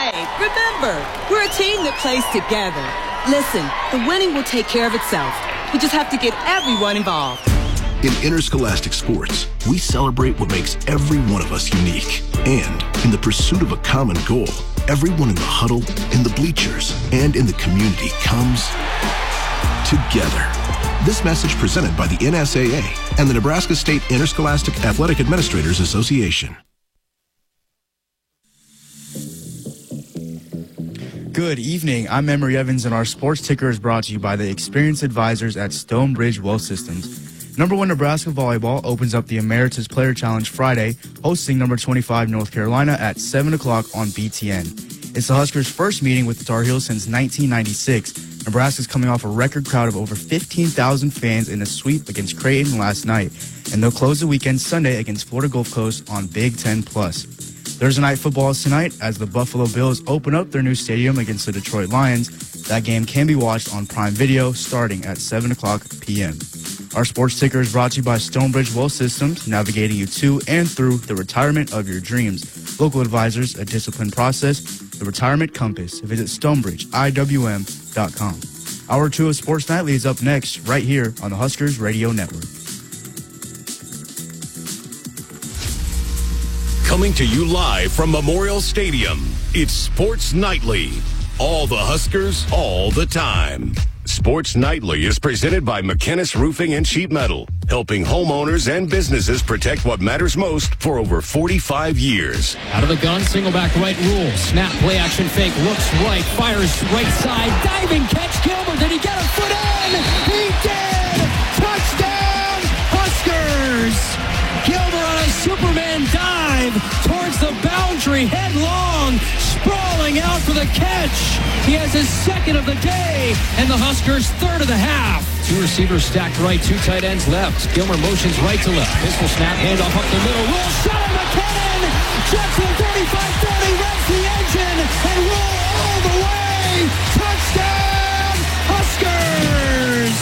Remember, we're a team that plays together. Listen, the winning will take care of itself. We just have to get everyone involved. In interscholastic sports, we celebrate what makes every one of us unique. And in the pursuit of a common goal, everyone in the huddle, in the bleachers, and in the community comes together. This message presented by the NSAA and the Nebraska State Interscholastic Athletic Administrators Association. Good evening. I'm Emery Evans, and our sports ticker is brought to you by the experienced advisors at Stonebridge Wealth Systems. Number 1 Nebraska Volleyball opens up the Emeritus Player Challenge Friday, hosting number 25 North Carolina at 7 o'clock on BTN. It's the Huskers' first meeting with the Tar Heels since 1996. Nebraska's coming off a record crowd of over 15,000 fans in a sweep against Creighton last night, and they'll close the weekend Sunday against Florida Gulf Coast on Big Ten Plus. Thursday night football is tonight as the Buffalo Bills open up their new stadium against the Detroit Lions. That game can be watched on Prime Video starting at 7 o'clock p.m. Our sports ticker is brought to you by Stonebridge Wealth Systems, navigating you to and through the retirement of your dreams. Local advisors, a disciplined process, the Retirement Compass. Visit StonebridgeIWM.com. Hour 2 of Sports Nightly is up next, right here on the Huskers Radio Network. Coming to you live from Memorial Stadium, it's Sports Nightly. All the Huskers, all the time. Sports Nightly is presented by McKinnis Roofing and Sheet Metal, helping homeowners and businesses protect what matters most for over 45 years. Out of the gun, single back right rule. Snap, play action fake, looks right, fires right side, diving catch. Gilbert, did he get a foot in? He did! Touchdown, Huskers! Gilbert on a Superman dive towards the boundary, headlong, sprawling out for the catch. He has his second of the day, and the Huskers' third of the half. Two receivers stacked right, two tight ends left. Gilmer motions right to left. Pistol snap, handoff up the middle. Roll shot at McKinnon. Jackson 35-30, revs the engine, and roll all the way. Touchdown, Huskers!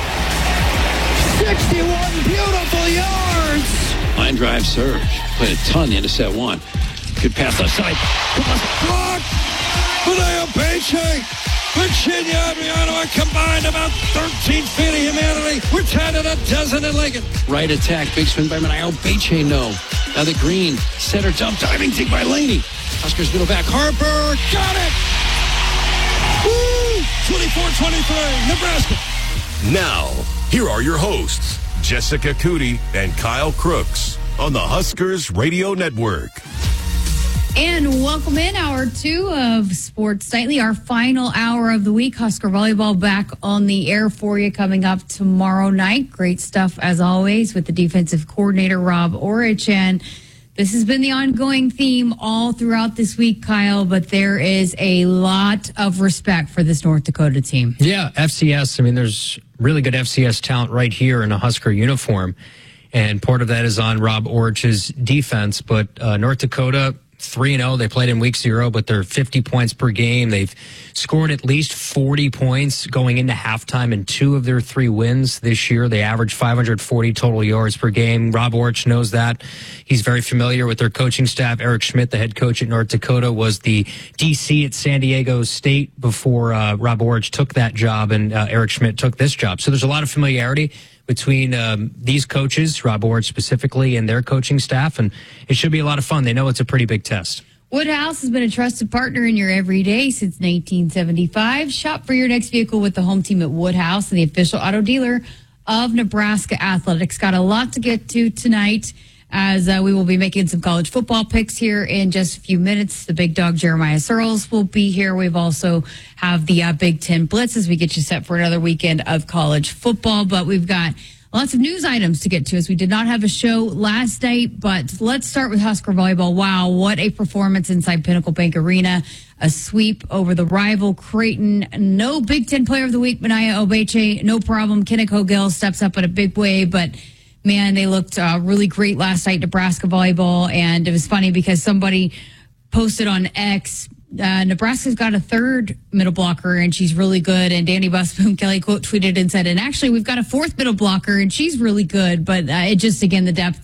61 beautiful yards. Line drive surge. Played a ton into set one. Good pass left side. Block! Benaya Beche! Virginia and Miano are combined about 13 feet of humanity. We're tied at a dozen in Lincoln. Right attack. Big spin by Benaya Beche. No. Now the green. Center dump. Diving dig by Laney. Huskers middle back. Harper. Got it! Woo! 24-23. Nebraska. Now, here are your hosts, Jessica Cootie and Kyle Crooks on the Huskers Radio Network. And welcome in hour 2 of Sports Nightly, our final hour of the week. Husker Volleyball back on the air for you coming up tomorrow night. Great stuff as always with the defensive coordinator, Rob Orich. And this has been the ongoing theme all throughout this week, Kyle, but there is a lot of respect for this North Dakota team. Yeah, FCS. I mean, there's really good FCS talent right here in a Husker uniform. And part of that is on Rob Orich's defense. But North Dakota, 3-0. They played in week 0, but they're 50 points per game. They've scored at least 40 points going into halftime in 2 of their 3 wins this year. They average 540 total yards per game. Rob Orich knows that. He's very familiar with their coaching staff. Eric Schmidt, the head coach at North Dakota, was the DC at San Diego State before Rob Orich took that job, and Eric Schmidt took this job. So there's a lot of familiarity between these coaches, Rob Orich specifically, and their coaching staff, and it should be a lot of fun. They know it's a pretty big test. Woodhouse has been a trusted partner in your everyday since 1975. Shop for your next vehicle with the home team at Woodhouse, and the official auto dealer of Nebraska Athletics. Got a lot to get to tonight as we will be making some college football picks here in just a few minutes. The big dog Jeremiah Searles will be here. We've also have the Big Ten Blitz as we get you set for another weekend of college football. But we've got lots of news items to get to as we did not have a show last night. But let's start with Husker Volleyball. Wow, what a performance inside Pinnacle Bank Arena. A sweep over the rival Creighton. No Big Ten Player of the Week, Benaya Obeche. No problem. Kinnick Gill steps up in a big way, but man, they looked really great last night, Nebraska Volleyball. And it was funny because somebody posted on X, Nebraska's got a third middle blocker, and she's really good. And Danny Busboom Kelly quote tweeted and said, and actually, we've got a fourth middle blocker, and she's really good. But it just, again, the depth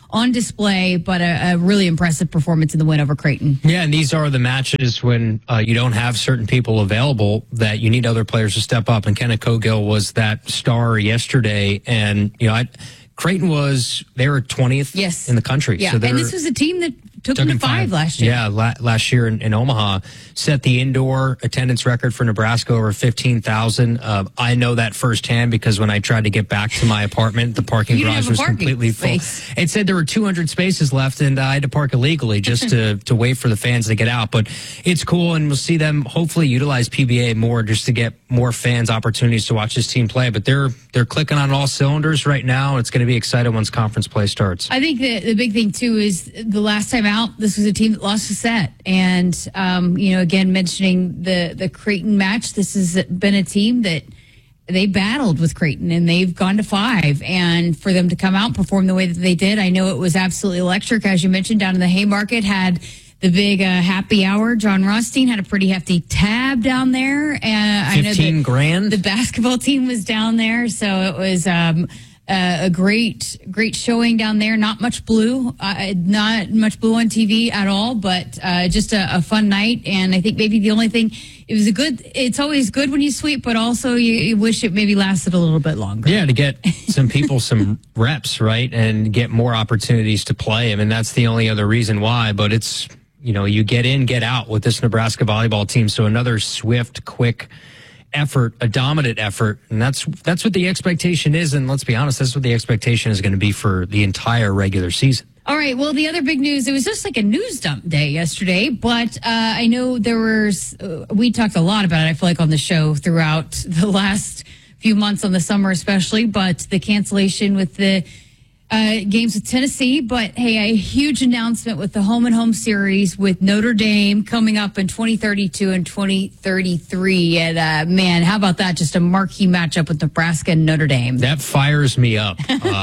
on display, but a really impressive performance in the win over Creighton. Yeah, and these are the matches when you don't have certain people available that you need other players to step up. And Kenneth Cogill was that star yesterday. And, Creighton they were 20th in the country. Yeah, so and this was a team that took them to 5 last year. Yeah, last year in Omaha, set the indoor attendance record for Nebraska over 15,000. I know that firsthand because when I tried to get back to my apartment, the parking garage was completely full. It said there were 200 spaces left, and I had to park illegally just to wait for the fans to get out. But it's cool, and we'll see them hopefully utilize PBA more just to get more fans opportunities to watch this team play. But they're clicking on all cylinders right now. It's going to be exciting once conference play starts. I think the big thing, too, is the last time out, this was a team that lost a set. And, again, mentioning the Creighton match, this has been a team that they battled with Creighton, and they've gone to 5. And for them to come out and perform the way that they did, I know it was absolutely electric. As you mentioned, down in the Haymarket, had the big happy hour. John Rothstein had a pretty hefty tab down there. And $15 grand. The basketball team was down there, so it was a great showing down there. Not much blue on TV at all, but just a fun night. And I think maybe the only thing, it's always good when you sweep, but also you wish it maybe lasted a little bit longer. Yeah, to get some people some reps, right, and get more opportunities to play. I mean, that's the only other reason why, but it's, you get in, get out with this Nebraska volleyball team. So another swift, quick effort, a dominant effort, and that's what the expectation is. And let's be honest, that's what the expectation is going to be for the entire regular season. All right. Well, the other big news, it was just like a news dump day yesterday, but I know we talked a lot about it, I feel like, on the show throughout the last few months on the summer especially, but the cancellation with the games with Tennessee. But hey, a huge announcement with the home and home series with Notre Dame coming up in 2032 and 2033. And man, how about that? Just a marquee matchup with Nebraska and Notre Dame. That fires me up.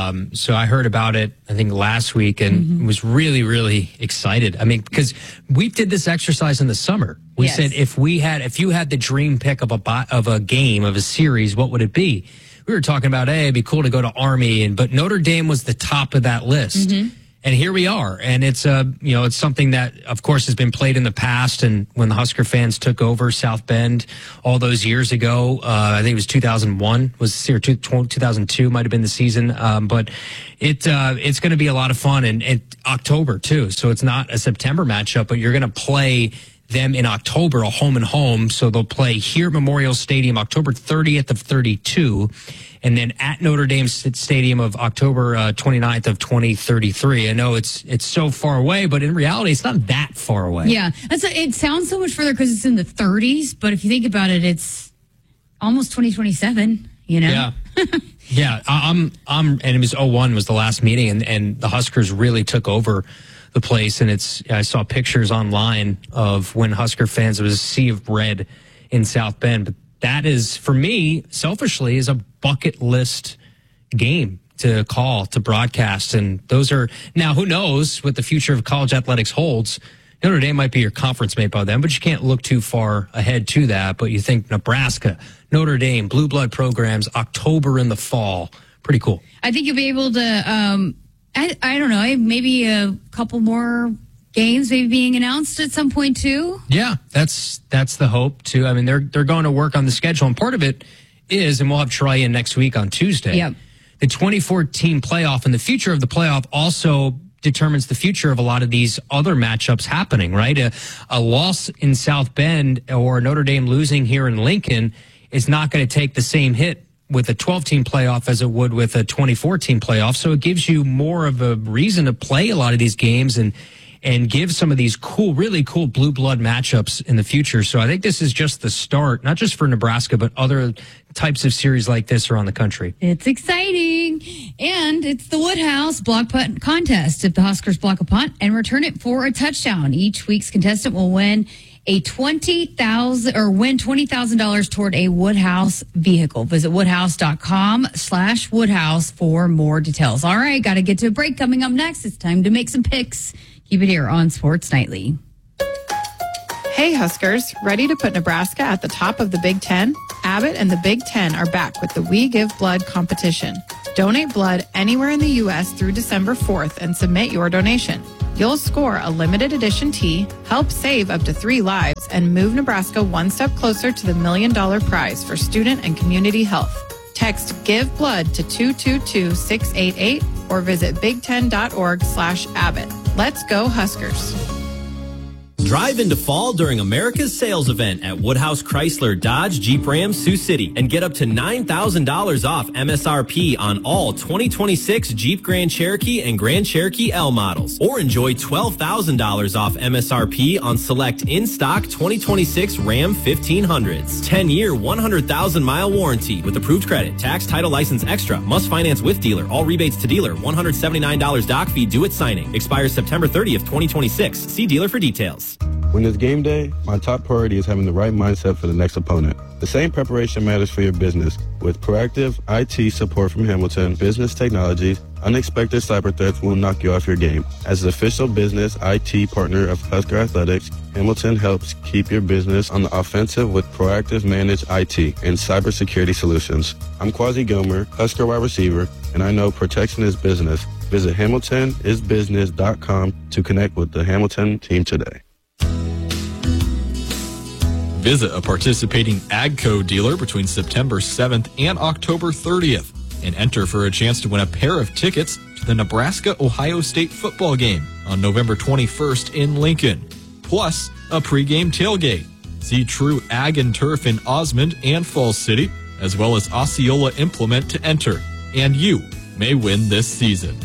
So I heard about it, I think, last week and was really, really excited. I mean, because we did this exercise in the summer. We said if you had the dream pick of a game, of a series, what would it be? We were talking about, hey, it'd be cool to go to Army, but Notre Dame was the top of that list. And here we are. And it's it's something that, of course, has been played in the past. And when the Husker fans took over South Bend all those years ago, I think it was 2001 was or 2002 might have been the season. But it's going to be a lot of fun, and October too. So it's not a September matchup, but you're going to play them in October, a home and home. So they'll play here at Memorial Stadium October 30th of 32, and then at Notre Dame Stadium of October 29th of 2033. I know it's so far away, but in reality, it's not that far away. Yeah, it sounds so much further because it's in the 30s, but if you think about it, it's almost 2027. Yeah. Yeah, and it was 01 was the last meeting, and the Huskers really took over the place, and I saw pictures online of when Husker fans, it was a sea of red in South Bend. But that is, for me, selfishly, is a bucket list game to call, to broadcast. And those are, now who knows what the future of college athletics holds. Notre Dame might be your conference mate by then, but you can't look too far ahead to that. But you think Nebraska, Notre Dame, blue blood programs, October in the fall. Pretty cool. I think you'll be able to, I don't know, maybe a couple more games maybe being announced at some point too. Yeah, that's the hope too. I mean, they're going to work on the schedule, and part of it is, and we'll have Troy in next week on Tuesday. Yep. The 2014 playoff, and the future of the playoff also determines the future of a lot of these other matchups happening, right? A loss in South Bend or Notre Dame losing here in Lincoln is not going to take the same hit with a 12-team playoff as it would with a 24-team playoff. So it gives you more of a reason to play a lot of these games and give some of these really cool blue blood matchups in the future. So I think this is just the start, not just for Nebraska, but other types of series like this around the country. It's exciting. And it's the Woodhouse block punt contest. If the Huskers block a punt and return it for a touchdown, each week's contestant will win $20,000 toward a Woodhouse vehicle. Visit woodhouse.com/Woodhouse for more details. All right, got to get to a break. Coming up next, it's time to make some picks. Keep it here on Sports Nightly. Hey Huskers, ready to put Nebraska at the top of the Big Ten? Abbott and the Big Ten are back with the We Give Blood competition. Donate blood anywhere in the U.S. through December 4th and submit your donation. You'll score a limited edition tee, help save up to 3 lives, and move Nebraska one step closer to the $1 million prize for student and community health. Text Give Blood to 222-688 or visit big10.org/Abbott. Let's go Huskers. Drive into fall during America's sales event at Woodhouse Chrysler Dodge Jeep Ram Sioux City and get up to $9,000 off MSRP on all 2026 Jeep Grand Cherokee and Grand Cherokee L models. Or enjoy $12,000 off MSRP on select in-stock 2026 Ram 1500s. 10-year, 100,000-mile warranty with approved credit. Tax, title, license extra. Must finance with dealer. All rebates to dealer. $179 doc fee due at signing. Expires September 30th, 2026. See dealer for details. When it's game day, my top priority is having the right mindset for the next opponent. The same preparation matters for your business. With proactive IT support from Hamilton Business Technologies, unexpected cyber threats will knock you off your game. As the official business IT partner of Husker Athletics, Hamilton helps keep your business on the offensive with proactive managed IT and cybersecurity solutions. I'm Quasi Gomer, Husker wide receiver, and I know protection is business. Visit HamiltonIsBusiness.com to connect with the Hamilton team today. Visit a participating AGCO dealer between September 7th and October 30th and enter for a chance to win a pair of tickets to the Nebraska-Ohio State football game on November 21st in Lincoln, plus a pregame tailgate. See True Ag and Turf in Osmond and Falls City, as well as Osceola Implement to enter, and you may win this season.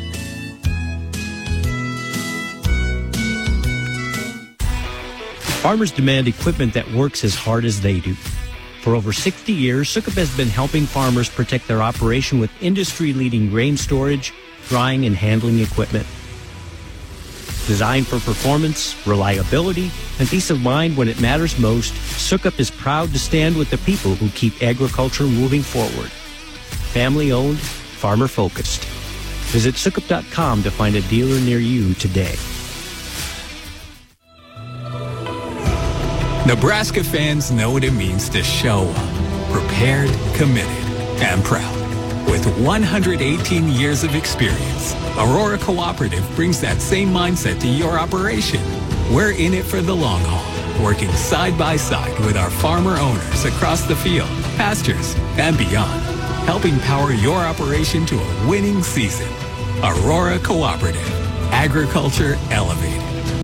Farmers demand equipment that works as hard as they do. For over 60 years, Sukup has been helping farmers protect their operation with industry-leading grain storage, drying, and handling equipment. Designed for performance, reliability, and peace of mind when it matters most, Sukup is proud to stand with the people who keep agriculture moving forward. Family-owned, farmer-focused. Visit Sukup.com to find a dealer near you today. Nebraska fans know what it means to show up, prepared, committed, and proud. With 118 years of experience, Aurora Cooperative brings that same mindset to your operation. We're in it for the long haul, working side by side with our farmer owners across the field, pastures, and beyond, helping power your operation to a winning season. Aurora Cooperative, agriculture elevated.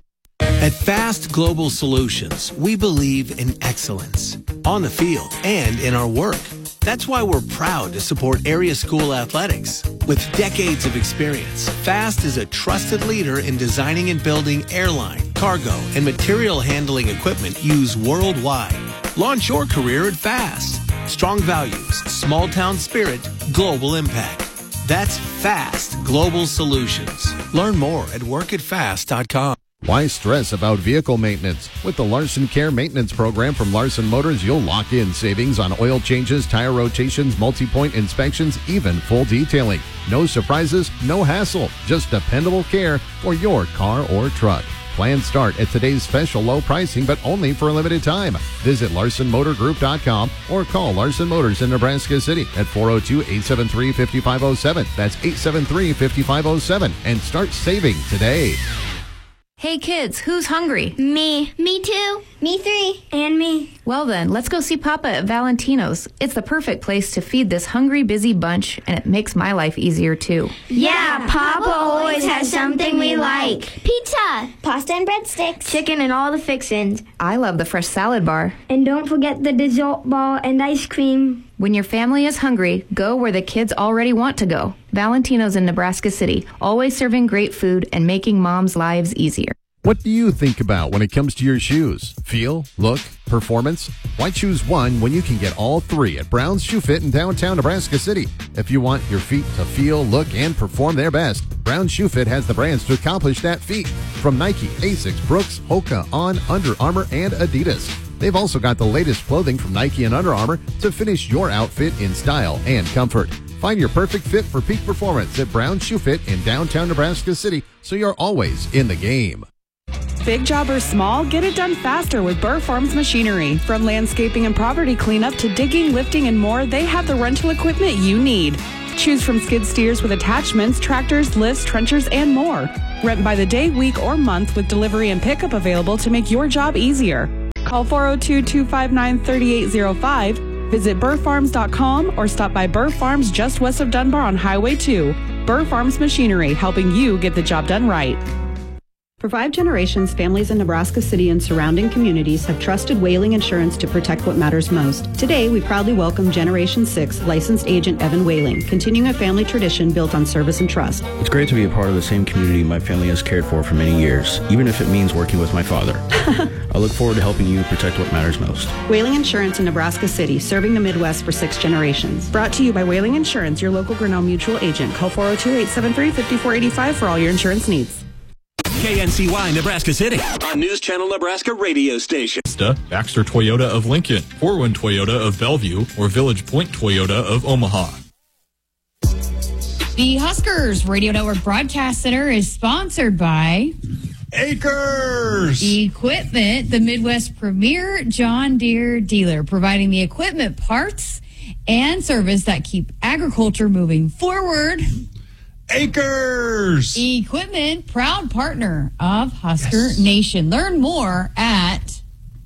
At Fast Global Solutions, we believe in excellence on the field and in our work. That's why we're proud to support area school athletics. With decades of experience, Fast is a trusted leader in designing and building airline, cargo, and material handling equipment used worldwide. Launch your career at Fast. Strong values, small town spirit, global impact. That's Fast Global Solutions. Learn more at workatfast.com. Why stress about vehicle maintenance? With the Larson Care Maintenance Program from Larson Motors, you'll lock in savings on oil changes, tire rotations, multi-point inspections, even full detailing. No surprises, no hassle, just dependable care for your car or truck. Plans start at today's special low pricing, but only for a limited time. Visit LarsonMotorGroup.com or call Larson Motors in Nebraska City at 402-873-5507. That's 873-5507 and start saving today. Hey kids, who's hungry? Me. Me too. Me 3. And me. Well then, let's go see Papa at Valentino's. It's the perfect place to feed this hungry, busy bunch, and it makes my life easier too. Yeah, Papa always has something we like. Pizza, pasta and breadsticks, chicken and all the fixins. I love the fresh salad bar. And don't forget the dessert ball and ice cream. When your family is hungry, go where the kids already want to go. Valentino's in Nebraska City, always serving great food and making moms' lives easier. What do you think about when it comes to your shoes? Feel, look, performance? Why choose one when you can get all three at Brown's Shoe Fit in downtown Nebraska City? If you want your feet to feel, look, and perform their best, Brown's Shoe Fit has the brands to accomplish that feat. From Nike, Asics, Brooks, Hoka, On, Under Armour, and Adidas. They've also got the latest clothing from Nike and Under Armour to finish your outfit in style and comfort. Find your perfect fit for peak performance at Brown's Shoe Fit in downtown Nebraska City, so you're always in the game. Big job or small, get it done faster with Burr Farms Machinery. From landscaping and property cleanup to digging, lifting, and more, they have the rental equipment you need. Choose from skid steers with attachments, tractors, lifts, trenchers, and more. Rent by the day, week, or month with delivery and pickup available to make your job easier. Call 402-259-3805, visit burrfarms.com, or stop by Burr Farms just west of Dunbar on Highway 2. Burr Farms Machinery, helping you get the job done right. For 5 generations, families in Nebraska City and surrounding communities have trusted Whaling Insurance to protect what matters most. Today, we proudly welcome Generation 6 licensed agent Evan Whaling, continuing a family tradition built on service and trust. It's great to be a part of the same community my family has cared for many years, even if it means working with my father. I look forward to helping you protect what matters most. Whaling Insurance in Nebraska City, serving the Midwest for 6 generations. Brought to you by Whaling Insurance, your local Grinnell Mutual agent. Call 402-873-5485 for all your insurance needs. KNCY Nebraska City on News Channel Nebraska radio station. Baxter Toyota of Lincoln, Forwin Toyota of Bellevue, or Village Point Toyota of Omaha. The Huskers Radio Network Broadcast Center is sponsored by Acres Equipment, the Midwest premier John Deere dealer, providing the equipment, parts, and service that keep agriculture moving forward. Acres Equipment, proud partner of Husker Nation. Learn more at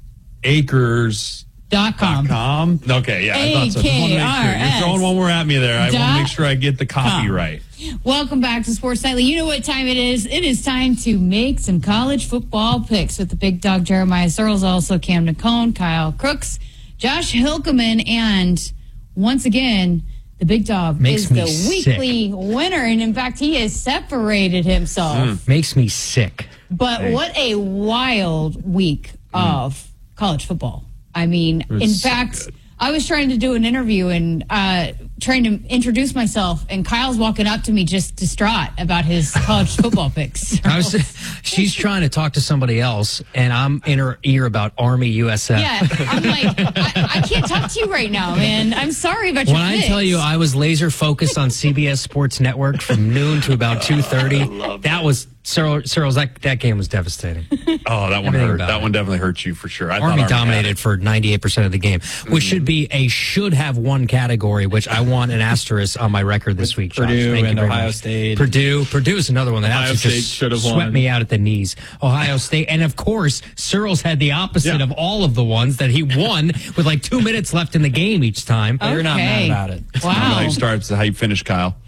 acres.com. Okay, yeah, I thought so. You're throwing one more at me there. I want to make sure I get the copy right. Welcome back to Sports Nightly. You know what time it is. It is time to make some college football picks with the big dog Jeremiah Searles, also Cam Nacone, Kyle Crooks, Josh Hilkeman, and once again, the big dog is the weekly winner. And in fact, he has separated himself. Makes me sick. But what a wild week of college football. I mean, in fact, I was trying to do an interview and trying to introduce myself, and Kyle's walking up to me just distraught about his college football picks. She's trying to talk to somebody else, and I'm in her ear about Army USF. Yeah, I'm like, I can't talk to you right now, man. I'm sorry about your When I tell you I was laser focused on CBS Sports Network from noon to about 2:30, that was Searles, that game was devastating. Oh, that one hurt. That one definitely hurt you for sure. Army dominated for 98% of the game, which should be a should have won category, which I want an asterisk on my record this week. Purdue and Ohio State. Purdue is another one that Ohio actually State should have swept won. me out at the knees. Ohio State, and of course, Searles had the opposite of all of the ones that he won with like 2 minutes left in the game each time. You're not mad about it. Wow. How you start, it's how you finish, Kyle.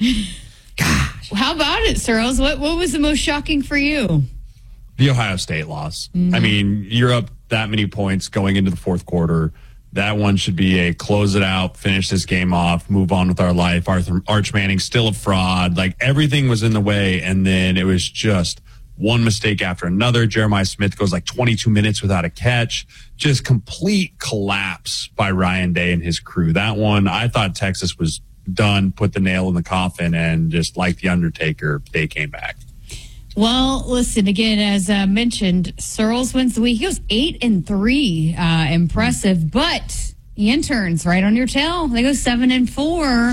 How about it, Searles? What was the most shocking for you? The Ohio State loss. I mean, you're up that many points going into the fourth quarter. That one should be a close it out, finish this game off, move on with our life. Arch Manning still a fraud. Like everything was in the way. And then it was just one mistake after another. Jeremiah Smith goes like 22 minutes without a catch. Just complete collapse by Ryan Day and his crew. That one, I thought Texas was done, put the nail in the coffin, and just like the Undertaker, they came back. Well, listen, again, as mentioned, Searles wins the week. He goes 8-3. Impressive. But the interns right on your tail. They go 7-4.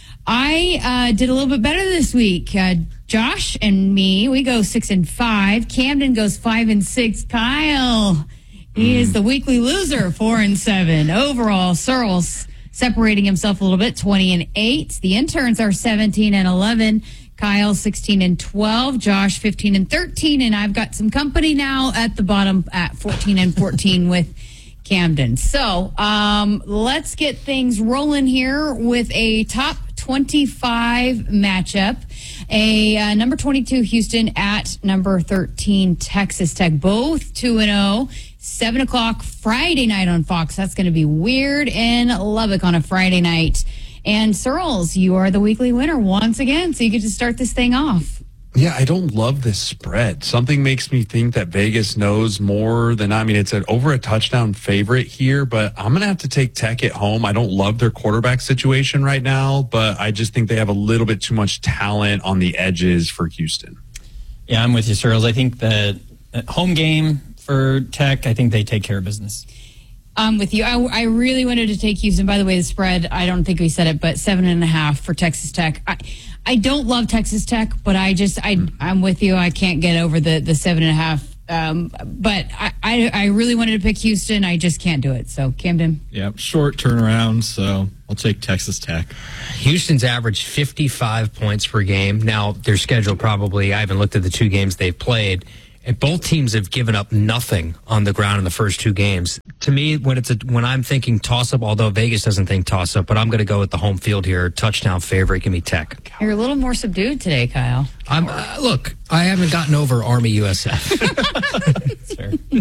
I did a little bit better this week. Josh and me, we go 6-5. Camden goes 5-6. Kyle, he is the weekly loser, 4-7. Overall, Searles separating himself a little bit, 20-8. The interns are 17-11. Kyle 16-12, Josh 15-13, and I've got some company now at the bottom at 14-14 with Camden. So let's get things rolling here with a top 25 matchup. A number 22 Houston at number 13 Texas Tech, both 2-0. 7 o'clock Friday night on Fox. That's going to be weird in Lubbock on a Friday night. And Searles, you are the weekly winner once again, so you get to start this thing off. Yeah, I don't love this spread. Something makes me think that Vegas knows more than, I mean, it's an over a touchdown favorite here, but I'm going to have to take Tech at home. I don't love their quarterback situation right now, but I just think they have a little bit too much talent on the edges for Houston. Yeah, I'm with you, Searles. I think the home game for Tech, I think they take care of business. I'm with you. I really wanted to take Houston. By the way, the spread, I don't think we said it, but 7.5 for Texas Tech. I don't love Texas Tech, but I'm with you. I can't get over the 7.5 But I really wanted to pick Houston. I just can't do it. So, Camden. Yeah, short turnaround, so I'll take Texas Tech. Houston's averaged 55 points per game. Now, their schedule probably, I haven't looked at the 2 games they've played, and both teams have given up nothing on the ground in the first 2 games. To me, when I'm thinking toss-up, although Vegas doesn't think toss-up, but I'm going to go with the home field here. Touchdown favorite, give me Tech. You're a little more subdued today, Kyle. Look, I haven't gotten over Army USF. That's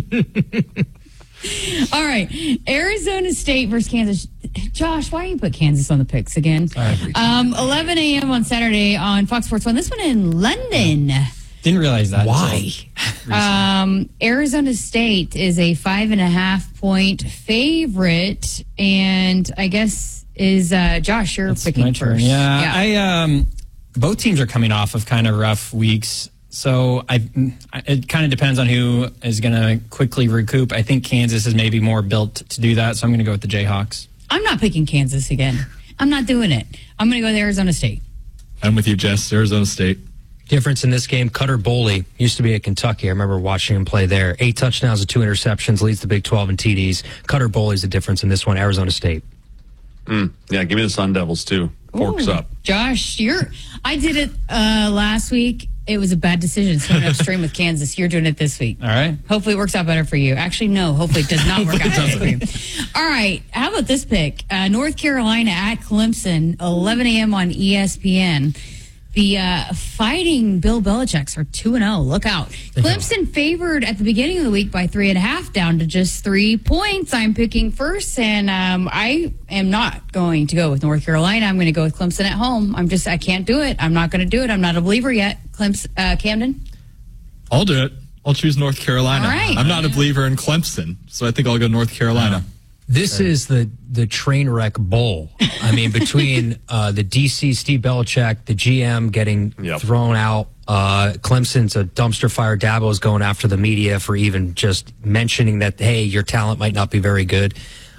fair. All right, Arizona State versus Kansas. Josh, why don't you put Kansas on the picks again? 11 a.m. on Saturday on Fox Sports 1. This one in London. Didn't realize that. Why? Arizona State is a 5.5-point favorite, and I guess is Josh, you're picking my turn. first. Yeah. Both teams are coming off of kind of rough weeks, so it kind of depends on who is going to quickly recoup. I think Kansas is maybe more built to do that, so I'm going to go with the Jayhawks. I'm not picking Kansas again. I'm not doing it. I'm going to go with Arizona State. I'm with you, Jess. Arizona State. Difference in this game, Cutter Boley used to be at Kentucky. I remember watching him play there. 8 touchdowns and 2 interceptions, leads the Big 12 in TDs. Cutter Boley's the difference in this one, Arizona State. Yeah, give me the Sun Devils, too. Forks up. Josh, I did it last week. It was a bad decision. So upstream with Kansas. You're doing it this week. All right. Hopefully it works out better for you. Actually, no. Hopefully it does not work out better for you. All right. How about this pick? North Carolina at Clemson, 11 a.m. on ESPN. The Fighting Bill Belichick's are 2-0. Look out. Clemson favored at the beginning of the week by 3.5, down to just 3 points. I'm picking first, and I am not going to go with North Carolina. I'm going to go with Clemson at home. I can't do it. I'm not going to do it. I'm not a believer yet. Camden? I'll do it. I'll choose North Carolina. All right. I'm not a believer in Clemson, so I think I'll go North Carolina. This is the train wreck bowl. I mean, between the DC Steve Belichick, the GM getting thrown out, Clemson's a dumpster fire. Dabo's going after the media for even just mentioning that, hey, your talent might not be very good.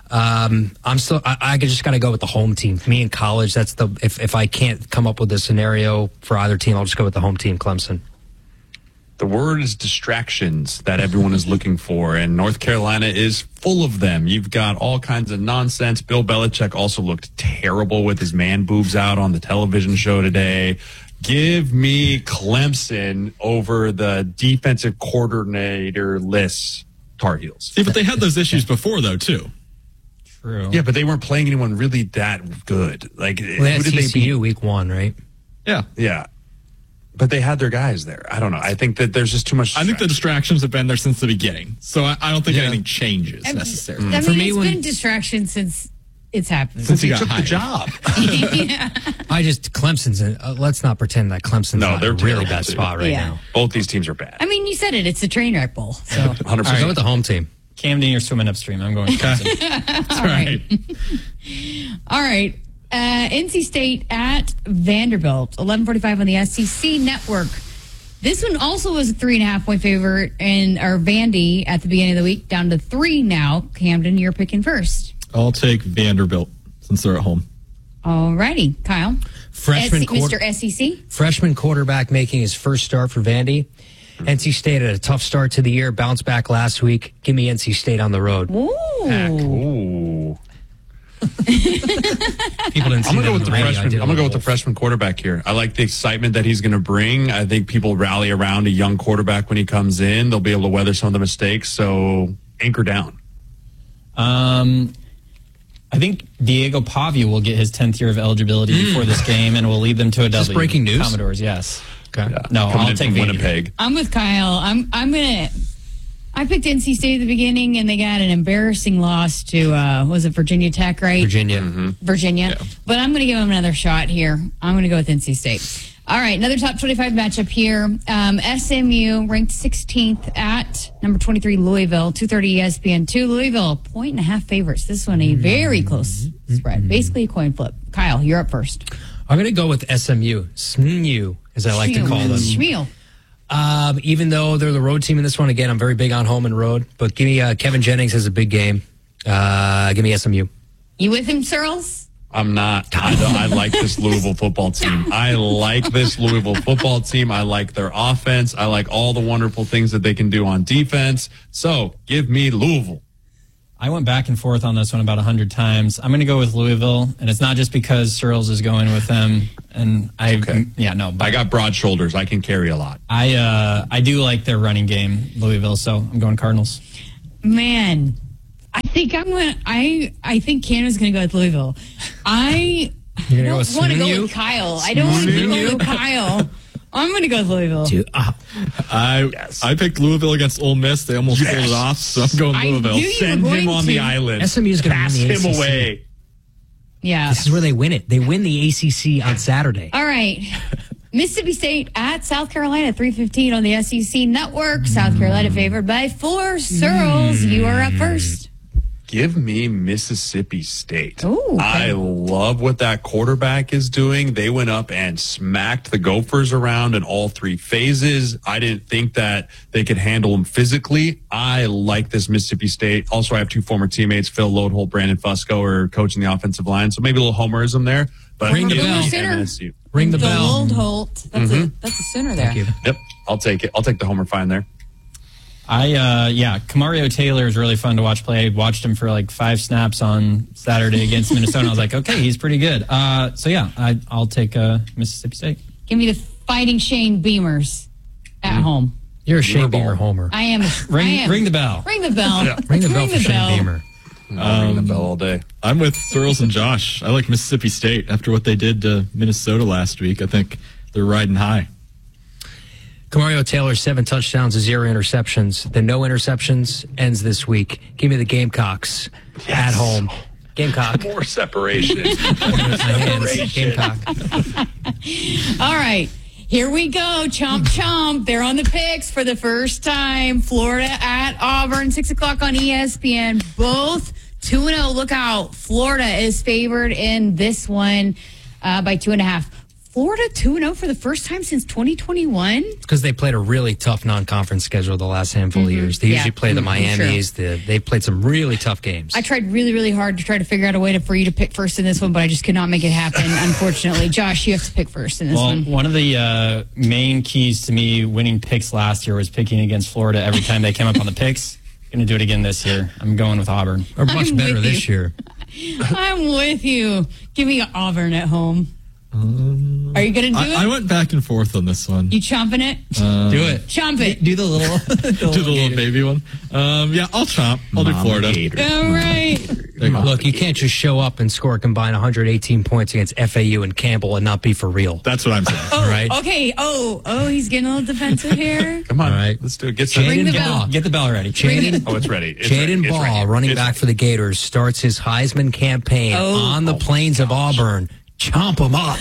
I just got to go with the home team. Me in college, that's if I can't come up with a scenario for either team, I'll just go with the home team, Clemson. The word is distractions that everyone is looking for, and North Carolina is full of them. You've got all kinds of nonsense. Bill Belichick also looked terrible with his man boobs out on the television show today. Give me Clemson over the defensive coordinator-less Tar Heels. See, but they had those issues before, though, too. True. Yeah, but they weren't playing anyone really that good. Like, Well, they had who did they beat? TCU week 1, right? Yeah. Yeah. But they had their guys there. I don't know. I think that there's just too much. I think the distractions have been there since the beginning. So I don't think anything changes necessarily. I mean, it's been a distraction since it's happened. Since he took the job. Clemson's let's not pretend that Clemson's not in a really bad spot right now. Both these teams are bad. I mean, you said it. It's a train wreck bowl. So 100%. Go with the home team. Camden, you're swimming upstream. I'm going Clemson. That's right. All right. NC State at Vanderbilt, 11:45 on the SEC Network. This one also was a 3.5-point favorite in our Vandy at the beginning of the week, down to 3 now. Camden, you're picking first. I'll take Vanderbilt since they're at home. All righty, Kyle. Mr. SEC. Freshman quarterback making his first start for Vandy. NC State had a tough start to the year, bounced back last week. Give me NC State on the road. Ooh. People didn't see I'm gonna go that with on the radio. freshman. I'm gonna go with the freshman quarterback here. I like the excitement that he's gonna bring. I think people rally around a young quarterback when he comes in. They'll be able to weather some of the mistakes. So anchor down. I think Diego Pavia will get his 10th year of eligibility before this game, and will lead them to a W. Is this breaking news? Commodores, yes. Okay. Yeah. No, I'll take Winnipeg. I'm with Kyle. I picked NC State at the beginning, and they got an embarrassing loss to, was it Virginia Tech, right? Virginia. Virginia. Yeah. But I'm going to give them another shot here. I'm going to go with NC State. All right, another top 25 matchup here. SMU ranked 16th at number 23 Louisville, 2:30 ESPN2. Louisville, 1.5 favorites. This one a very close spread, basically a coin flip. Kyle, you're up first. I'm going to go with SMU, SMU, as I like to call them. Schmeal. Even though they're the road team in this one, again, I'm very big on home and road. But give me Kevin Jennings has a big game. Give me SMU. You with him, Searles? I'm not. I like this Louisville football team. I like their offense. I like all the wonderful things that they can do on defense. So give me Louisville. I went back and forth on this one about 100 times. I'm going to go with Louisville, and it's not just because Searles is going with them. And I got broad shoulders. I can carry a lot. I do like their running game, Louisville. So I'm going Cardinals. Man, I think Canada's going to go with Louisville. I don't want to go with Kyle. I don't want to go with Kyle. I'm going to go with Louisville. Dude, I picked Louisville against Ole Miss. They almost pulled it off, so I'm going Louisville. Send him on the island. SMU's going to pass win the him ACC. away. Yeah. This is where they win it. They win the ACC on Saturday. All right. Mississippi State at South Carolina, 3:15 on the SEC Network. South Carolina favored by 4. Searles, you are up first. Give me Mississippi State. Ooh, okay. I love what that quarterback is doing. They went up and smacked the Gophers around in all 3 phases. I didn't think that they could handle them physically. I like this Mississippi State. Also, I have 2 former teammates, Phil Lodeholt, Brandon Fusco, are coaching the offensive line. So maybe a little homerism there. But Ring the bell. MSU. Ring the bell. Lodeholt. That's a center there. Thank you. Yep, I'll take it. I'll take the homer fine there. Kamario Taylor is really fun to watch play. I watched him for like 5 snaps on Saturday against Minnesota. I was like, okay, he's pretty good. I'll take Mississippi State. Give me the Fighting Shane Beamers at home. You're a Shane Beamer homer. I am. Ring the bell. Ring the bell. Yeah. Ring the bell for Shane Beamer. I'll ring the bell all day. I'm with Searles and Josh. I like Mississippi State after what they did to Minnesota last week. I think they're riding high. Kamario Taylor, 7 touchdowns, 0 interceptions. The no interceptions ends this week. Give me the Gamecocks at home. Gamecock. More separation. Gamecock. All right. Here we go. Chomp, chomp. They're on the picks for the first time. Florida at Auburn, 6 o'clock on ESPN. Both 2-0. Look out. Florida is favored in this one by 2.5. Florida 2-0 for the first time since 2021? It's because they played a really tough non-conference schedule the last handful of years. They usually play the Miamis. They've played some really tough games. I tried really, really hard to try to figure out a way for you to pick first in this one, but I just could not make it happen, unfortunately. Josh, you have to pick first in this one. One of the main keys to me winning picks last year was picking against Florida every time they came up on the picks. Going to do it again this year. I'm going with Auburn. Or much better this year. I'm with you. Give me Auburn at home. Are you going to do it? I went back and forth on this one. You chomping it? Do it. Chomp it. Do the little... do the little baby one. I'll chomp. I'll do Florida. All right. Look, you can't just show up and score a combined 118 points against FAU and Campbell and not be for real. That's what I'm saying. Oh, right? Okay. Oh, he's getting a little defensive here. Come on. All right. Let's do it. Ring the bell. Get the bell ready. It's ready. Jaden Ball, running back for the Gators, starts his Heisman campaign on the plains of Auburn. Chomp him up.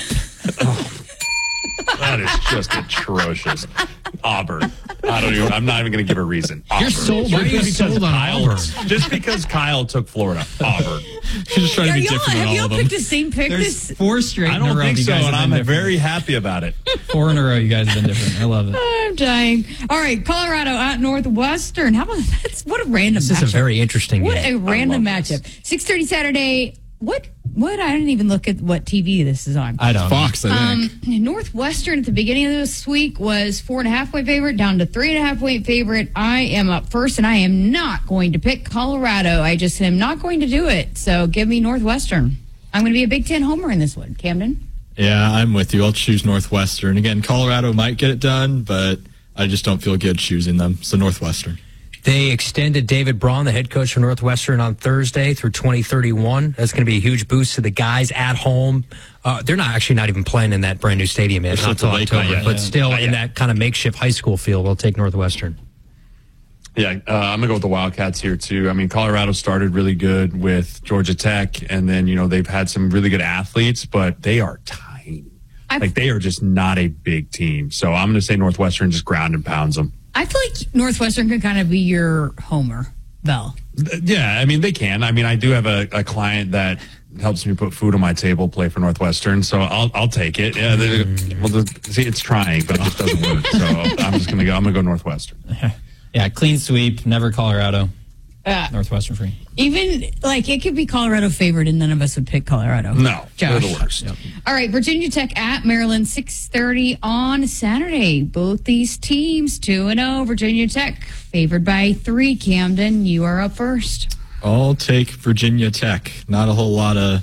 That is just atrocious. Auburn. I'm not even going to give a reason. Auburn. You're sold on Auburn. Just because Kyle took Florida. Auburn. You're just trying to be different Have than all y'all of them. picked the same pick? There's 4 straight I in a don't row. think You so, guys and have I'm been different. very happy about it. 4 in a row, you guys have been different. I love it. I'm dying. All right, Colorado at Northwestern. How about that? What a random This matchup. is a very interesting What game. a random matchup. 6:30 Saturday. What? I didn't even look at what TV this is on. I don't. Fox, I think. Northwestern at the beginning of this week was 4.5 point favorite, down to 3.5 point favorite. I am up first, and I am not going to pick Colorado. I just am not going to do it. So give me Northwestern. I'm going to be a Big Ten homer in this one. Camden? Yeah, I'm with you. I'll choose Northwestern. Again, Colorado might get it done, but I just don't feel good choosing them. So Northwestern. They extended David Braun, the head coach for Northwestern, on Thursday through 2031. That's going to be a huge boost to the guys at home. They're not even playing in that brand new stadium yet, not until October, but still in that kind of makeshift high school field. We'll take Northwestern. Yeah, I'm going to go with the Wildcats here, too. I mean, Colorado started really good with Georgia Tech, and then, they've had some really good athletes, but they are tiny. They are just not a big team. So I'm going to say Northwestern just ground and pounds them. I feel like Northwestern could kind of be your homer, Bell. Yeah, I mean, they can. I mean, I do have a client that helps me put food on my table, play for Northwestern, so I'll take it. Yeah, see, it's trying, but it just doesn't work. So I'm going to go Northwestern. Yeah, clean sweep, never Colorado. Northwestern free. Even like it could be Colorado favored, and none of us would pick Colorado. No, Josh. they're the worst. Yep. All right, Virginia Tech at Maryland, 6:30 on Saturday. Both these teams 2-0. Virginia Tech favored by 3. Camden, you are up first. I'll take Virginia Tech. Not a whole lot of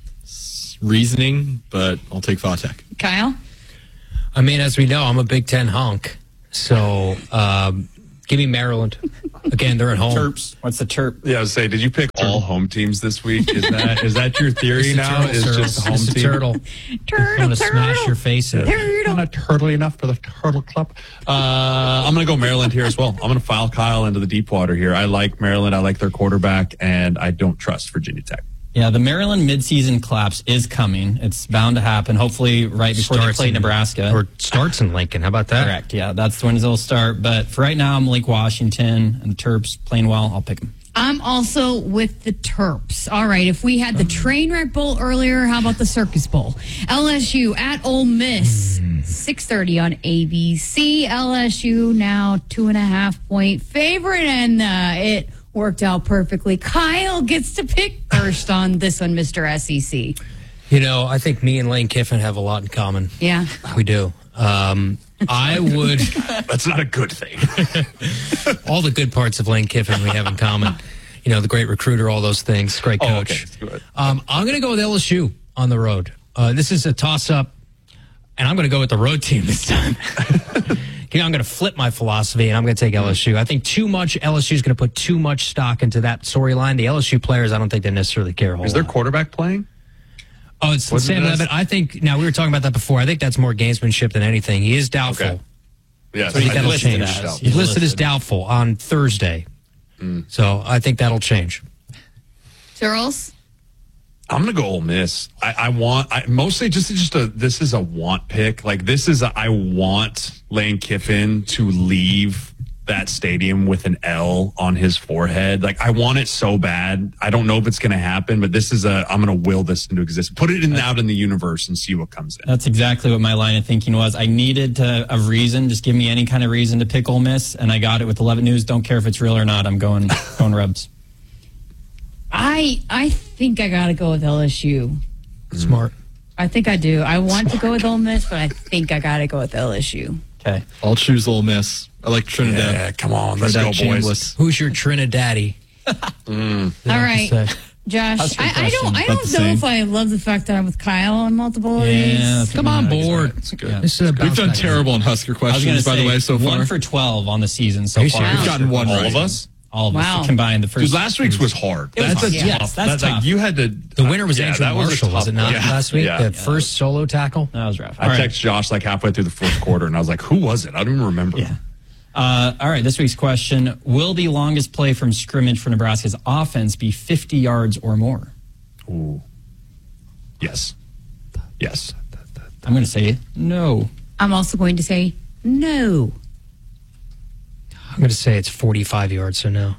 reasoning, but I'll take Va Tech. Kyle? I mean, as we know, I'm a Big Ten hunk. So give me Maryland. Again, they're at home. Terps. What's the Terp? Yeah, I was saying, did you pick all home teams this week? Is that your theory now? Is just home team? Turtle. I'm going to smash your face in. I'm not turtly enough for the Turtle Club. I'm going to go Maryland here as well. I'm going to file Kyle into the deep water here. I like Maryland. I like their quarterback, and I don't trust Virginia Tech. Yeah, the Maryland midseason collapse is coming. It's bound to happen, hopefully right before they play Nebraska. Or starts in Lincoln. How about that? Correct, yeah. That's when it'll start. But for right now, I'm Lake Washington, and the Terps playing well. I'll pick them. I'm also with the Terps. All right, if we had the train wreck bowl earlier, how about the Circus Bowl? LSU at Ole Miss, 6:30 on ABC. LSU now 2.5-point favorite, and it worked out perfectly. Kyle gets to pick first on this one, Mr. SEC. You know, I think me and Lane Kiffin have a lot in common. Yeah. We do. I would... That's not a good thing. All the good parts of Lane Kiffin we have in common. You know, the great recruiter, all those things. Great coach. Okay. I'm going to go with LSU on the road. This is a toss-up, and I'm going to go with the road team this time. I'm going to flip my philosophy, and I'm going to take LSU. I think LSU is going to put too much stock into that storyline. The LSU players, I don't think they necessarily care a whole lot. Is their quarterback playing? Oh, it's Sam Levitt. I think, now we were talking about that before. I think that's more gamesmanship than anything. He is doubtful. Okay. Yes, so I think that'll change. He's listed as doubtful on Thursday. So I think that'll change. Charles? I'm going to go Ole Miss. I mostly this is a want pick. Like I want Lane Kiffin to leave that stadium with an L on his forehead. Like I want it so bad. I don't know if it's going to happen, but I'm going to will this into existence. Put it out in the universe and see what comes in. That's exactly what my line of thinking was. I needed a reason. Just give me any kind of reason to pick Ole Miss, and I got it with 11 News. Don't care if it's real or not. I'm going Rebs. I think I got to go with LSU. Smart. I think I do. I want to go with Ole Miss, but I think I got to go with LSU. Okay. I'll choose Ole Miss. I like Trinidad. Yeah, come on. Let's go, boys. Who's your Trinidaddy? All right. Josh, I don't know if I love the fact that I'm with Kyle on multiple of these. Come on board. That's good. We've done terrible on Husker questions, by the way, so far. 1 for 12 on the season so far. We've gotten one right. All of us? All of us combined. The first. Dude, last week's was hard. That's tough. That's tough. Like you had to. The winner was Andrew Marshall, was it not, last week? Yeah. That first solo tackle? That was rough. I texted Josh like halfway through the fourth quarter, and I was like, who was it? I don't even remember. Yeah. All right, this week's question. Will the longest play from scrimmage for Nebraska's offense be 50 yards or more? Ooh. Yes. Yes. I'm going to say no. I'm also going to say no. I'm going to say it's 45 yards, so no.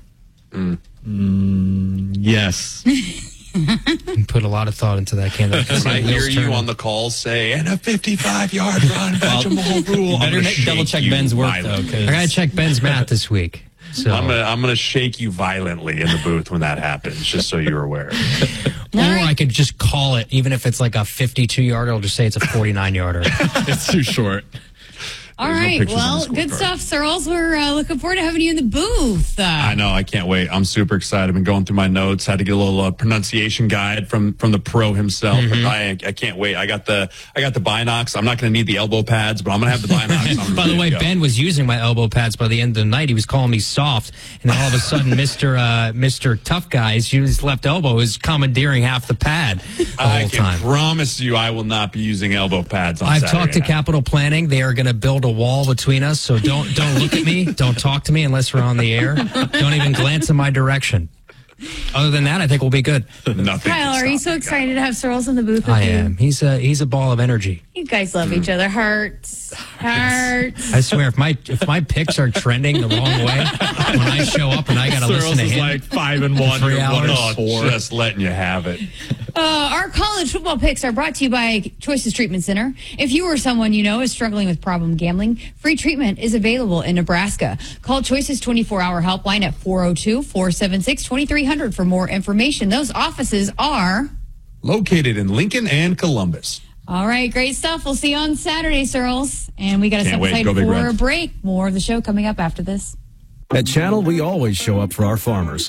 Yes. You put a lot of thought into that, Canada. I hear you on the call say, and a 55-yard run, Benjamin Rule. Better double check Ben's work, though. I got to check Ben's math this week. So I'm gonna shake you violently in the booth when that happens, just so you're aware. Or I could just call it, even if it's like a 52-yarder, I'll just say it's a 49-yarder. It's too short. All right. Well, good stuff, Searles. We're looking forward to having you in the booth. I know. I can't wait. I'm super excited. I've been going through my notes. Had to get a little pronunciation guide from the pro himself. Mm-hmm. I can't wait. I got the binocs. I'm not going to need the elbow pads, but I'm going to have the binocs. By the way, Ben was using my elbow pads by the end of the night. He was calling me soft, and then all of a sudden, Mr. Tough Guy, his left elbow is commandeering half the pad the whole time. I can promise you, I will not be using elbow pads on Saturday I've talked to night. Capital Planning. They are going to build a wall between us, so don't look at me. Don't talk to me unless we're on the air. Don't even glance in my direction. Other than that, I think we'll be good. Nothing. Kyle, are you so excited to have Searles in the booth with I you? am. He's a ball of energy. You guys love each other. Hearts. Hearts. I swear, if my picks are trending the wrong way, when I show up and I got to listen to him, like 5-1, 3 hours, 4. Just letting you have it. Our college football picks are brought to you by Choices Treatment Center. If you or someone you know is struggling with problem gambling, free treatment is available in Nebraska. Call Choices 24-hour helpline at 402-476-2300 for more information. Those offices are located in Lincoln and Columbus. All right, great stuff. We'll see you on Saturday, Searles. And we got to step aside Go Big for Red. a break. More of the show coming up after this. At Channel, we always show up for our farmers.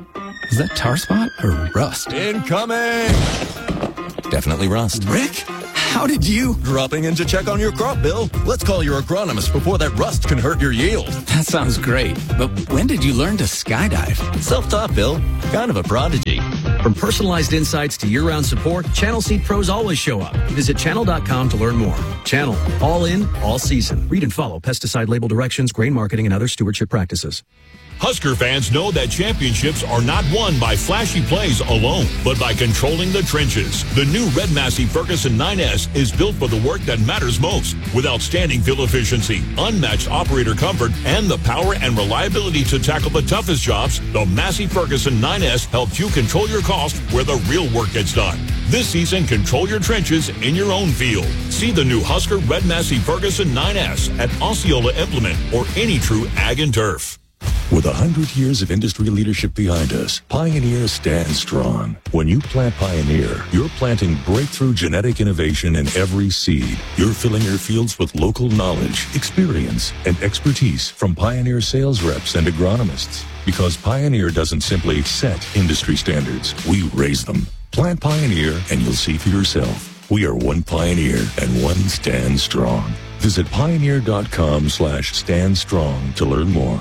Is that tar spot or rust? Incoming! Definitely rust. Rick, how did you? Dropping in to check on your crop, Bill. Let's call your agronomist before that rust can hurt your yield. That sounds great. But when did you learn to skydive? Self-taught, Bill. Kind of a prodigy. From personalized insights to year-round support, Channel Seed Pros always show up. Visit channel.com to learn more. Channel, all in, all season. Read and follow pesticide label directions, grain marketing, and other stewardship practices. Husker fans know that championships are not won by flashy plays alone, but by controlling the trenches. The new Red Massey Ferguson 9S is built for the work that matters most, with outstanding fuel efficiency, unmatched operator comfort, and the power and reliability to tackle the toughest jobs. The Massey Ferguson 9S helps you control your cost where the real work gets done. This season, control your trenches in your own field. See the new Husker Red Massey Ferguson 9S at Osceola Implement or any true ag and turf. With 100 years of industry leadership behind us, Pioneer stands strong. When you plant Pioneer, you're planting breakthrough genetic innovation in every seed. You're filling your fields with local knowledge, experience, and expertise from Pioneer sales reps and agronomists. Because Pioneer doesn't simply set industry standards, we raise them. Plant Pioneer and you'll see for yourself. We are one Pioneer and one Stand Strong. Visit pioneer.com/stand strong to learn more.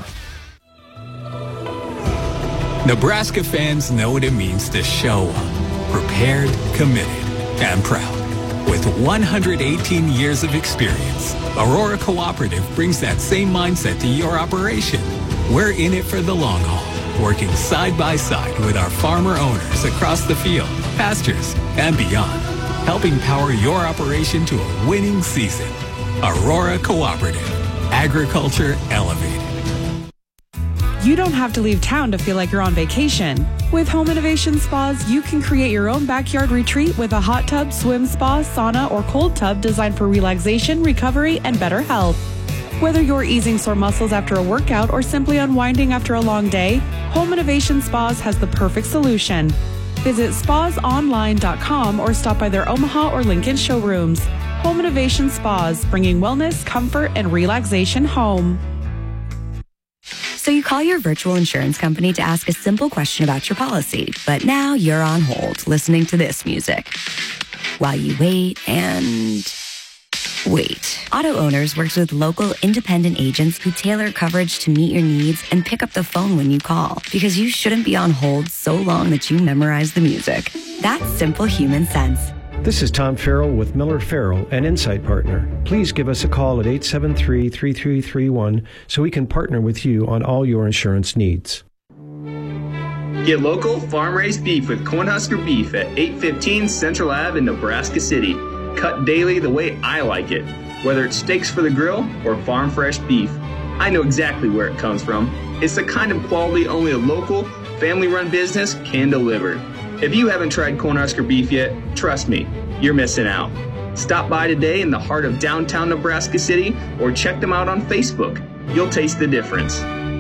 Nebraska fans know what it means to show up, prepared, committed, and proud. With 118 years of experience, Aurora Cooperative brings that same mindset to your operation. We're in it for the long haul, working side by side with our farmer owners across the field, pastures, and beyond, helping power your operation to a winning season. Aurora Cooperative, agriculture elevated. You don't have to leave town to feel like you're on vacation. With Home Innovation Spas, you can create your own backyard retreat with a hot tub, swim spa, sauna, or cold tub designed for relaxation, recovery, and better health. Whether you're easing sore muscles after a workout or simply unwinding after a long day, Home Innovation Spas has the perfect solution. Visit spasonline.com or stop by their Omaha or Lincoln showrooms. Home Innovation Spas, bringing wellness, comfort, and relaxation home. So you call your virtual insurance company to ask a simple question about your policy, but now you're on hold listening to this music while you wait and wait. Auto Owners works with local independent agents who tailor coverage to meet your needs and pick up the phone when you call, because you shouldn't be on hold so long that you memorize the music. That's simple human sense. This is Tom Farrell with Miller Farrell, an Insight Partner. Please give us a call at 873-3331 so we can partner with you on all your insurance needs. Get local farm-raised beef with Cornhusker Beef at 815 Central Ave in Nebraska City. Cut daily the way I like it, whether it's steaks for the grill or farm-fresh beef. I know exactly where it comes from. It's the kind of quality only a local, family-run business can deliver. If you haven't tried Cornhusker Beef yet, trust me, you're missing out. Stop by today in the heart of downtown Nebraska City or check them out on Facebook. You'll taste the difference.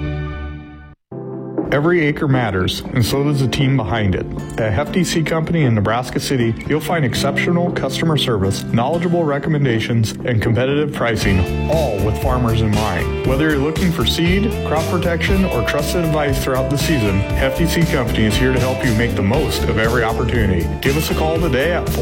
Every acre matters, and so does the team behind it. At Hefty Seed Company in Nebraska City, you'll find exceptional customer service, knowledgeable recommendations, and competitive pricing, all with farmers in mind. Whether you're looking for seed, crop protection, or trusted advice throughout the season, Hefty Seed Company is here to help you make the most of every opportunity. Give us a call today at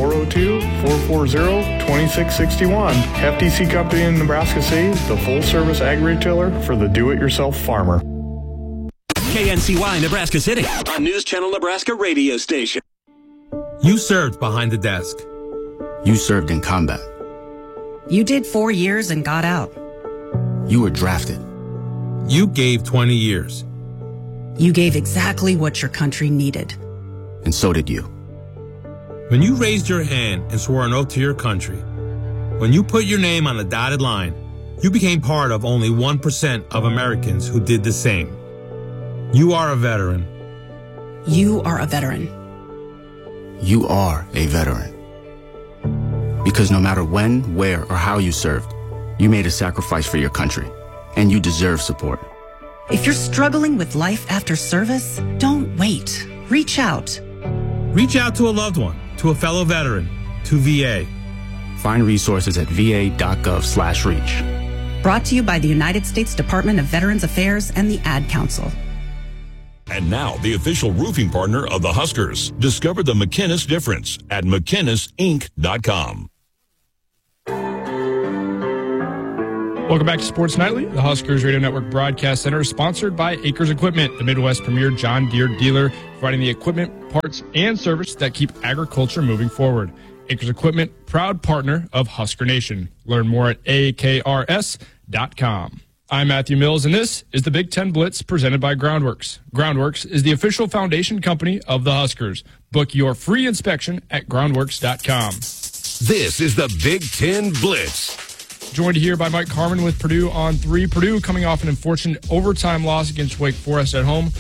402-440-2661. Hefty Seed Company in Nebraska City, the full-service ag retailer for the do-it-yourself farmer. KNCY Nebraska City. On News Channel Nebraska radio station. You served behind the desk. You served in combat. You did 4 years and got out. You were drafted. You gave 20 years. You gave exactly what your country needed. And so did you. When you raised your hand and swore an oath to your country, when you put your name on the dotted line, You became part of only 1% of Americans who did the same. You are a veteran. You are a veteran. You are a veteran. Because no matter when, where, or how you served, you made a sacrifice for your country, and you deserve support. If you're struggling with life after service, don't wait. Reach out. Reach out to a loved one, to a fellow veteran, to VA. Find resources at va.gov/reach. Brought to you by the United States Department of Veterans Affairs and the Ad Council. And now, the official roofing partner of the Huskers. Discover the McInnes difference at McInnesInc.com. Welcome back to Sports Nightly. The Huskers Radio Network Broadcast Center is sponsored by Acres Equipment, the Midwest premier John Deere dealer, providing the equipment, parts, and service that keep agriculture moving forward. Acres Equipment, proud partner of Husker Nation. Learn more at akrs.com. I'm Matthew Mills, and this is the Big Ten Blitz presented by Groundworks. Groundworks is the official foundation company of the Huskers. Book your free inspection at groundworks.com. This is the Big Ten Blitz. Joined here by Mike Carmen with Purdue on 3. Purdue coming off an unfortunate overtime loss against Wake Forest at home,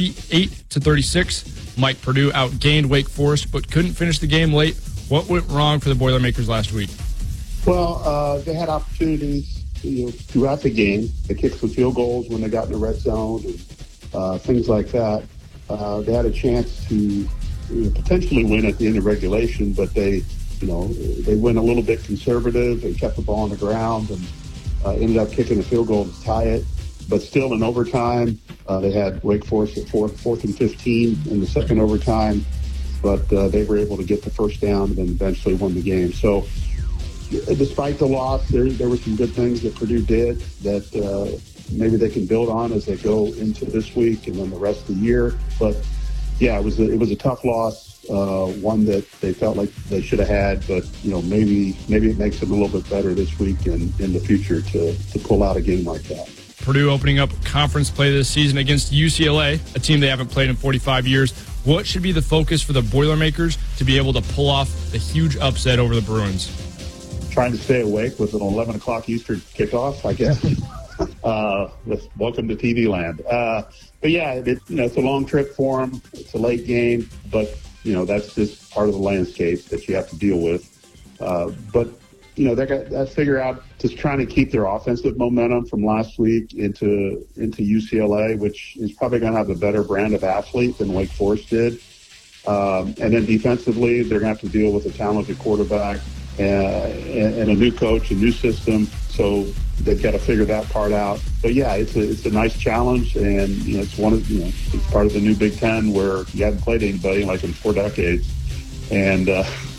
38-36. Mike, Purdue outgained Wake Forest but couldn't finish the game late. What went wrong for the Boilermakers last week? Well, they had opportunities throughout the game. They kicked some field goals when they got in the red zone and things like that. They had a chance to potentially win at the end of regulation, but they went a little bit conservative and kept the ball on the ground and ended up kicking a field goal to tie it. But still in overtime, they had Wake Forest at 4th and 15 in the second overtime, but they were able to get the first down and then eventually won the game. So despite the loss, there were some good things that Purdue did that maybe they can build on as they go into this week and then the rest of the year. But yeah, it was a tough loss. One that they felt like they should have had, but maybe it makes them a little bit better this week and in the future to pull out a game like that. Purdue opening up conference play this season against UCLA, a team they haven't played in 45 years. What should be the focus for the Boilermakers to be able to pull off the huge upset over the Bruins? Trying to stay awake with an 11 o'clock Eastern kickoff, I guess. Welcome to TV land. But yeah, it's a long trip for them. It's a late game, but that's just part of the landscape that you have to deal with. But they got to figure out just trying to keep their offensive momentum from last week into UCLA, which is probably going to have a better brand of athlete than Wake Forest did. And then defensively, they're going to have to deal with a talented quarterback and a new coach, a new system. So they've got to figure that part out. But yeah, it's a nice challenge, and it's it's part of the new Big Ten where you haven't played anybody like in 4 decades, and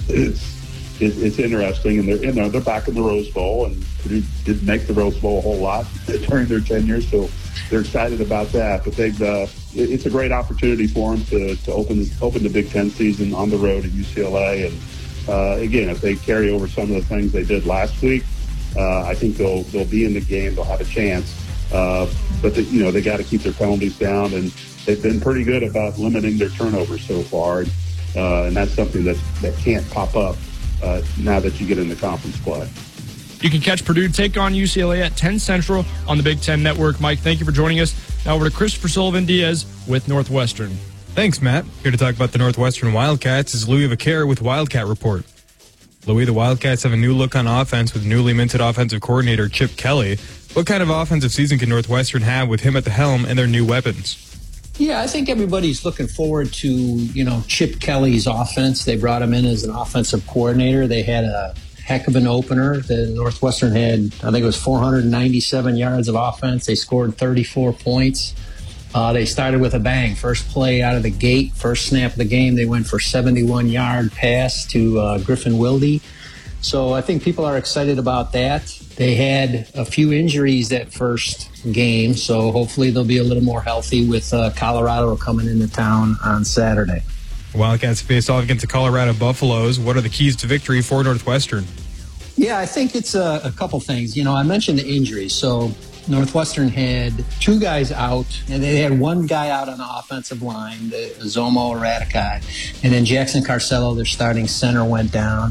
it's interesting. And they're back in the Rose Bowl, and Purdue didn't make the Rose Bowl a whole lot during their tenure, so they're excited about that. But it's a great opportunity for them to open the Big Ten season on the road at UCLA. And again, if they carry over some of the things they did last week, I think they'll be in the game. They'll have a chance, but they got to keep their penalties down, and they've been pretty good about limiting their turnovers so far, and that's something that can't pop up now that you get into conference play. You can catch Purdue take on UCLA at 10 Central on the Big Ten Network. Mike, thank you for joining us. Now over to Christopher Sullivan-Diaz with Northwestern. Thanks, Matt. Here to talk about the Northwestern Wildcats is Louis Vaquer with Wildcat Report. Louis, the Wildcats have a new look on offense with newly minted offensive coordinator Chip Kelly. What kind of offensive season can Northwestern have with him at the helm and their new weapons? Yeah, I think everybody's looking forward to, Chip Kelly's offense. They brought him in as an offensive coordinator. They had a heck of an opener. The Northwestern had, I think it was 497 yards of offense. They scored 34 points. They started with a bang. First play out of the gate, first snap of the game, they went for 71-yard pass to Griffin Wilde. So I think people are excited about that. They had a few injuries that first game, so hopefully they'll be a little more healthy with Colorado coming into town on Saturday. Wildcats face off against the Colorado Buffaloes. What are the keys to victory for Northwestern? Yeah, I think it's a couple things. I mentioned the injuries, so Northwestern had 2 guys out, and they had 1 guy out on the offensive line, the Zomo Radikai, and then Jackson Carcello, their starting center, went down.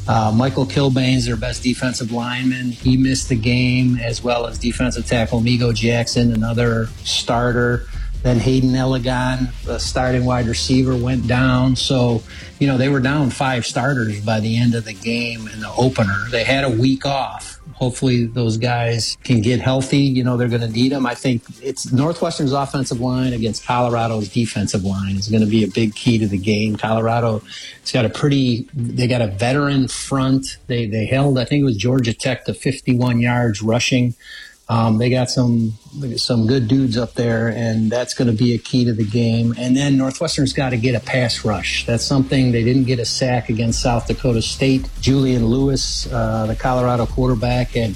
Michael Kilbane's their best defensive lineman. He missed the game, as well as defensive tackle Migo Jackson, another starter. Then Hayden Elegant, the starting wide receiver, went down. So, they were down 5 starters by the end of the game in the opener. They had a week off. Hopefully those guys can get healthy. They're going to need them. I think it's Northwestern's offensive line against Colorado's defensive line is going to be a big key to the game. Colorado, they got a veteran front. They held, I think it was Georgia Tech, to 51 yards rushing. They got some good dudes up there, and that's going to be a key to the game. And then Northwestern's got to get a pass rush. That's something they didn't get a sack against South Dakota State. Julian Lewis, the Colorado quarterback, had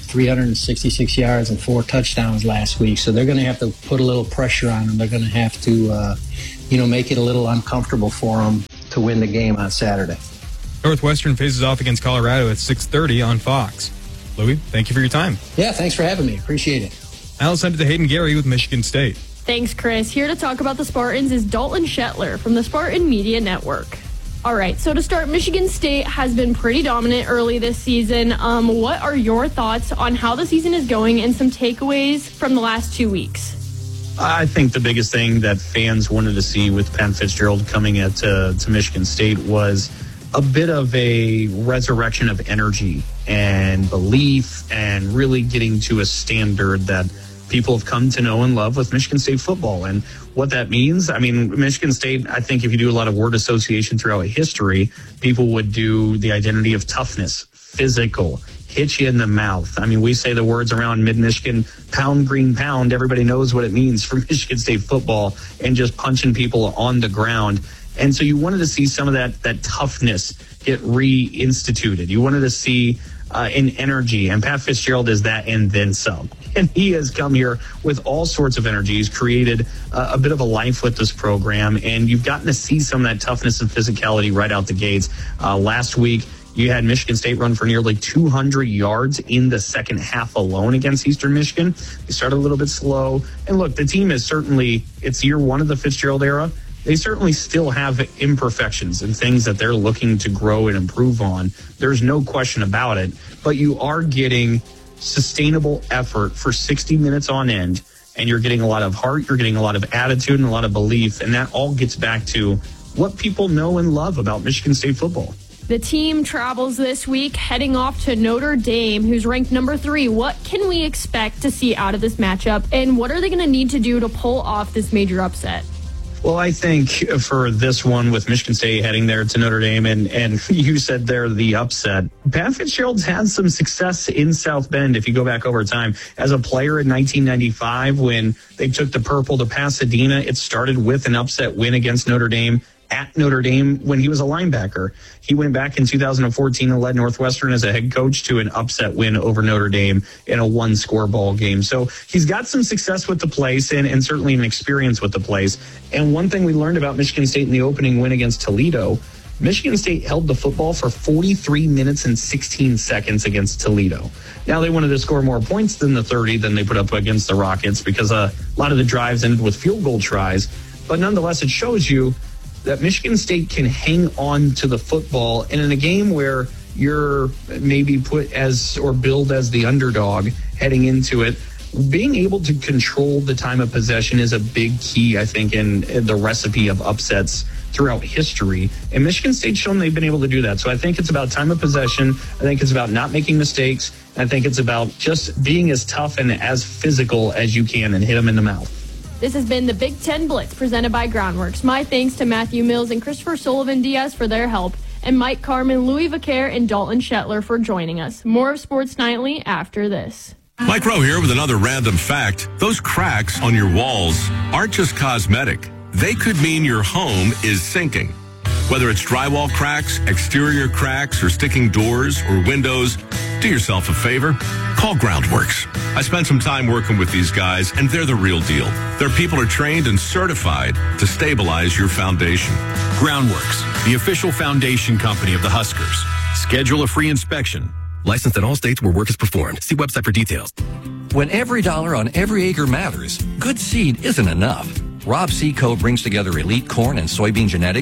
366 yards and 4 touchdowns last week. So they're going to have to put a little pressure on them. They're going to have to, make it a little uncomfortable for them to win the game on Saturday. Northwestern faces off against Colorado at 6:30 on Fox. Louis, thank you for your time. Yeah, thanks for having me. Appreciate it. I'll send it to Hayden Gary with Michigan State. Thanks, Chris. Here to talk about the Spartans is Dalton Shetler from the Spartan Media Network. All right, so to start, Michigan State has been pretty dominant early this season. What are your thoughts on how the season is going and some takeaways from the last 2 weeks? I think the biggest thing that fans wanted to see with Pat Fitzgerald coming to Michigan State was a bit of a resurrection of energy and belief and really getting to a standard that people have come to know and love with Michigan State football. And what that means, Michigan State, I think if you do a lot of word association throughout history, people would do the identity of toughness, physical, hit you in the mouth. We say the words around Mid-Michigan, pound, green, pound. Everybody knows what it means for Michigan State football and just punching people on the ground. And so you wanted to see some of that toughness get reinstituted. You wanted to see an energy, and Pat Fitzgerald is that and then some. And he has come here with all sorts of energy. He's created a bit of a life with this program, and you've gotten to see some of that toughness and physicality right out the gates. Last week, you had Michigan State run for nearly 200 yards in the second half alone against Eastern Michigan. They started a little bit slow. And look, the team is it's year 1 of the Fitzgerald era. They certainly still have imperfections and things that they're looking to grow and improve on. There's no question about it. But you are getting sustainable effort for 60 minutes on end, and you're getting a lot of heart, you're getting a lot of attitude and a lot of belief, and that all gets back to what people know and love about Michigan State football. The team travels this week, heading off to Notre Dame, who's ranked number 3. What can we expect to see out of this matchup, and what are they going to need to do to pull off this major upset? Well, I think for this one with Michigan State heading there to Notre Dame, and you said there the upset, Pat Fitzgerald's had some success in South Bend if you go back over time. As a player in 1995 when they took the purple to Pasadena, it started with an upset win against Notre Dame at Notre Dame when he was a linebacker. He went back in 2014 and led Northwestern as a head coach to an upset win over Notre Dame in a 1-score ball game. So he's got some success with the place and certainly an experience with the place. And one thing we learned about Michigan State in the opening win against Toledo, Michigan State held the football for 43 minutes and 16 seconds against Toledo. Now they wanted to score more points than the 30 than they put up against the Rockets because a lot of the drives ended with field goal tries. But nonetheless, it shows you that Michigan State can hang on to the football, and in a game where you're maybe put as or billed as the underdog heading into it, being able to control the time of possession is a big key, I think, in the recipe of upsets throughout history. And Michigan State's shown they've been able to do that. So I think it's about time of possession. I think it's about not making mistakes. I think it's about just being as tough and as physical as you can and hit them in the mouth. This has been the Big Ten Blitz presented by Groundworks. My thanks to Matthew Mills and Christopher Sullivan-Diaz for their help, and Mike Carmen, Louis Vaquer, and Dalton Shetler for joining us. More of Sports Nightly after this. Mike Rowe here with another random fact. Those cracks on your walls aren't just cosmetic. They could mean your home is sinking. Whether it's drywall cracks, exterior cracks, or sticking doors or windows, do yourself a favor. Call Groundworks. I spent some time working with these guys, and they're the real deal. Their people are trained and certified to stabilize your foundation. Groundworks, the official foundation company of the Huskers. Schedule a free inspection. Licensed in all states where work is performed. See website for details. When every dollar on every acre matters, good seed isn't enough. Rob Seed Co. brings together elite corn and soybean genetics,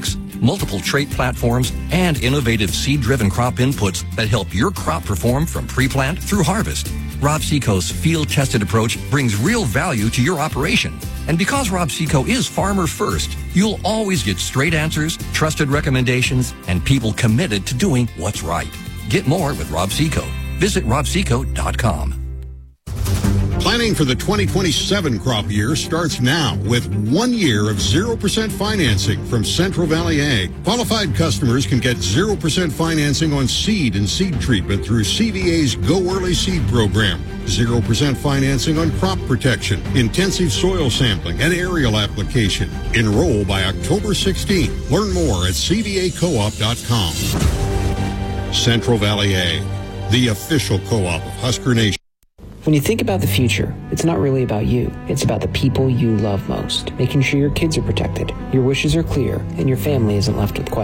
multiple trait platforms, and innovative seed-driven crop inputs that help your crop perform from pre-plant through harvest. Rob Seco's field-tested approach brings real value to your operation. And because Rob Seco is farmer first, you'll always get straight answers, trusted recommendations, and people committed to doing what's right. Get more with Rob Seco. Visit robseco.com. Planning for the 2027 crop year starts now with 1 year of 0% financing from Central Valley Ag. Qualified customers can get 0% financing on seed and seed treatment through CVA's Go Early Seed program. 0% financing on crop protection, intensive soil sampling, and aerial application. Enroll by October 16th. Learn more at cvacoop.com. Central Valley Ag, the official co-op of Husker Nation. When you think about the future, it's not really about you. It's about the people you love most. Making sure your kids are protected, your wishes are clear, and your family isn't left with questions.